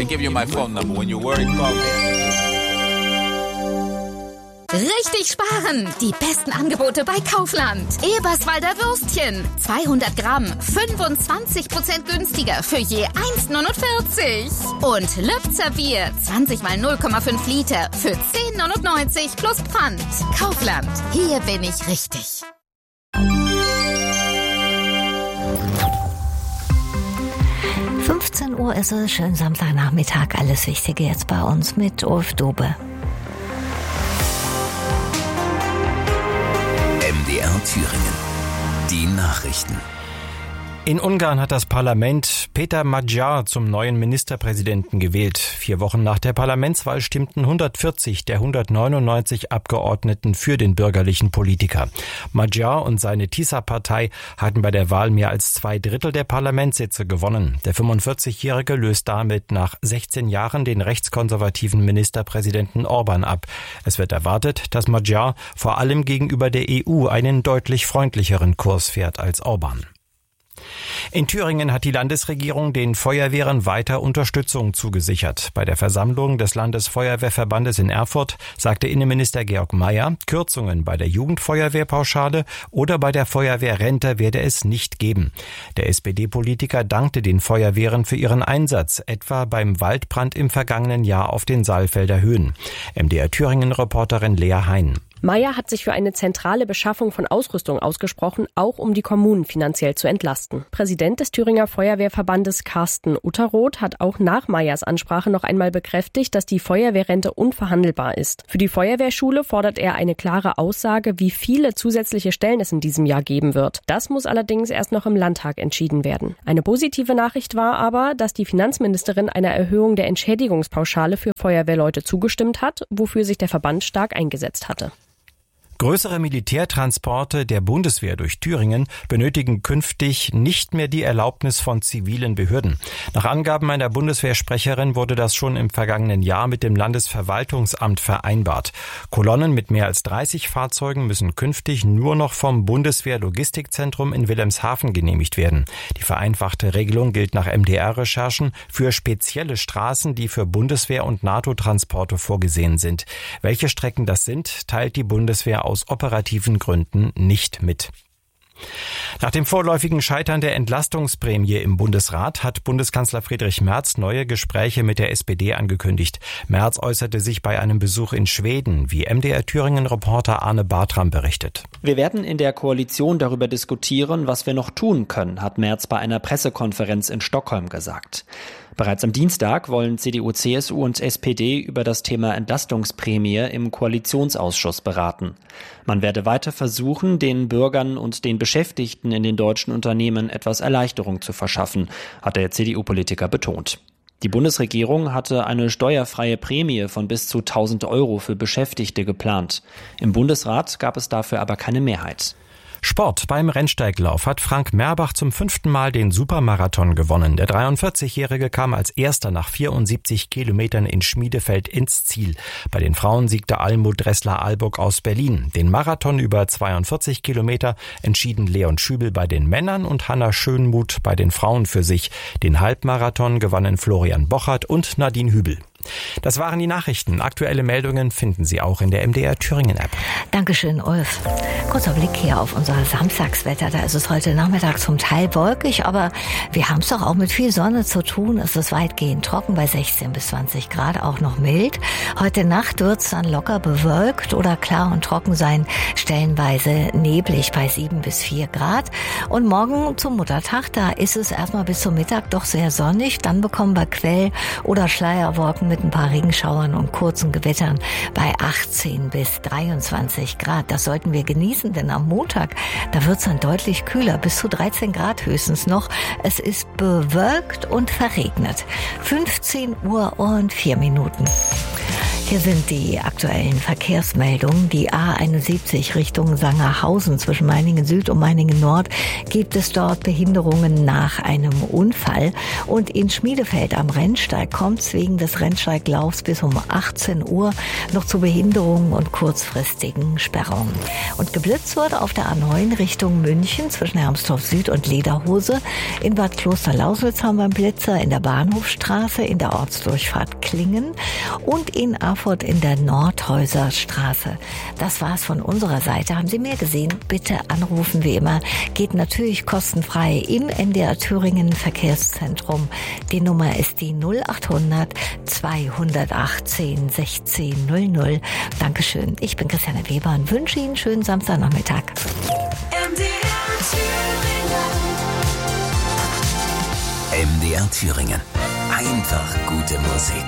give you my phone number. When you're worried, call me. Richtig sparen! Die besten Angebote bei Kaufland. Eberswalder Würstchen. 200 Gramm, 25% günstiger für je 1,49. Und Lübzer Bier. 20 mal 0,5 Liter für 10,99 plus Pfand. Kaufland. Hier bin ich richtig. Uhr ist es, schönen Samstagnachmittag. Alles Wichtige jetzt bei uns mit Ulf Dube. MDR Thüringen. Die Nachrichten. In Ungarn hat das Parlament Péter Magyar zum neuen Ministerpräsidenten gewählt. 4 Wochen nach der Parlamentswahl stimmten 140 der 199 Abgeordneten für den bürgerlichen Politiker. Magyar und seine TISA-Partei hatten bei der Wahl mehr als 2/3 der Parlamentssitze gewonnen. Der 45-Jährige löst damit nach 16 Jahren den rechtskonservativen Ministerpräsidenten Orbán ab. Es wird erwartet, dass Magyar vor allem gegenüber der EU einen deutlich freundlicheren Kurs fährt als Orbán. In Thüringen hat die Landesregierung den Feuerwehren weiter Unterstützung zugesichert. Bei der Versammlung des Landesfeuerwehrverbandes in Erfurt sagte Innenminister Georg Mayer, Kürzungen bei der Jugendfeuerwehrpauschale oder bei der Feuerwehrrente werde es nicht geben. Der SPD-Politiker dankte den Feuerwehren für ihren Einsatz, etwa beim Waldbrand im vergangenen Jahr auf den Saalfelder Höhen. MDR Thüringen-Reporterin Lea Hein. Mayer hat sich für eine zentrale Beschaffung von Ausrüstung ausgesprochen, auch um die Kommunen finanziell zu entlasten. Präsident des Thüringer Feuerwehrverbandes Carsten Utterroth hat auch nach Mayers Ansprache noch einmal bekräftigt, dass die Feuerwehrrente unverhandelbar ist. Für die Feuerwehrschule fordert er eine klare Aussage, wie viele zusätzliche Stellen es in diesem Jahr geben wird. Das muss allerdings erst noch im Landtag entschieden werden. Eine positive Nachricht war aber, dass die Finanzministerin einer Erhöhung der Entschädigungspauschale für Feuerwehrleute zugestimmt hat, wofür sich der Verband stark eingesetzt hatte. Größere Militärtransporte der Bundeswehr durch Thüringen benötigen künftig nicht mehr die Erlaubnis von zivilen Behörden. Nach Angaben einer Bundeswehrsprecherin wurde das schon im vergangenen Jahr mit dem Landesverwaltungsamt vereinbart. Kolonnen mit mehr als 30 Fahrzeugen müssen künftig nur noch vom Bundeswehr-Logistikzentrum in Wilhelmshaven genehmigt werden. Die vereinfachte Regelung gilt nach MDR-Recherchen für spezielle Straßen, die für Bundeswehr- und NATO-Transporte vorgesehen sind. Welche Strecken das sind, teilt die Bundeswehr aus operativen Gründen nicht mit. Nach dem vorläufigen Scheitern der Entlastungsprämie im Bundesrat hat Bundeskanzler Friedrich Merz neue Gespräche mit der SPD angekündigt. Merz äußerte sich bei einem Besuch in Schweden, wie MDR Thüringen-Reporter Arne Bartram berichtet. Wir werden in der Koalition darüber diskutieren, was wir noch tun können, hat Merz bei einer Pressekonferenz in Stockholm gesagt. Bereits am Dienstag wollen CDU, CSU und SPD über das Thema Entlastungsprämie im Koalitionsausschuss beraten. Man werde weiter versuchen, den Bürgern und den Beschäftigten in den deutschen Unternehmen etwas Erleichterung zu verschaffen, hat der CDU-Politiker betont. Die Bundesregierung hatte eine steuerfreie Prämie von bis zu 1.000 € für Beschäftigte geplant. Im Bundesrat gab es dafür aber keine Mehrheit. Sport. Beim Rennsteiglauf hat Frank Merbach zum 5. Mal den Supermarathon gewonnen. Der 43-Jährige kam als Erster nach 74 Kilometern in Schmiedefeld ins Ziel. Bei den Frauen siegte Almut Dressler-Alburg aus Berlin. Den Marathon über 42 Kilometer entschieden Leon Schübel bei den Männern und Hanna Schönmuth bei den Frauen für sich. Den Halbmarathon gewannen Florian Bochert und Nadine Hübel. Das waren die Nachrichten. Aktuelle Meldungen finden Sie auch in der MDR Thüringen-App. Dankeschön, Ulf. Kurzer Blick hier auf unser Samstagswetter. Da ist es heute Nachmittag zum Teil wolkig, aber wir haben es doch auch mit viel Sonne zu tun. Es ist weitgehend trocken bei 16 bis 20 Grad, auch noch mild. Heute Nacht wird es dann locker bewölkt oder klar und trocken sein, stellenweise neblig bei 7 bis 4 Grad. Und morgen zum Muttertag, da ist es erstmal bis zum Mittag doch sehr sonnig. Dann bekommen wir Quell- oder Schleierwolken mit ein paar Regenschauern und kurzen Gewittern bei 18 bis 23 Grad. Das sollten wir genießen, denn am Montag, da wird es dann deutlich kühler, bis zu 13 Grad höchstens noch. Es ist bewölkt und verregnet. 15 Uhr und 4 Minuten. Hier sind die aktuellen Verkehrsmeldungen. Die A71 Richtung Sangerhausen zwischen Meiningen Süd und Meiningen Nord gibt es dort Behinderungen nach einem Unfall. Und in Schmiedefeld am Rennsteig kommt es wegen des Rennsteiglaufs bis um 18 Uhr noch zu Behinderungen und kurzfristigen Sperrungen. Und geblitzt wurde auf der A9 Richtung München zwischen Hermsdorf Süd und Lederhose. In Bad Klosterlausitz haben wir einen Blitzer in der Bahnhofstraße, in der Ortsdurchfahrt Klingen und in Erfurt in der Nordhäuserstraße. Das war's von unserer Seite. Haben Sie mehr gesehen? Bitte anrufen wie immer. Geht natürlich kostenfrei im NDR Thüringen Verkehrszentrum. Die Nummer ist die 0800 218 1600. Dankeschön. Ich bin Christiane Weber und wünsche Ihnen einen schönen Samstagnachmittag. MDR Thüringen. Einfach gute Musik.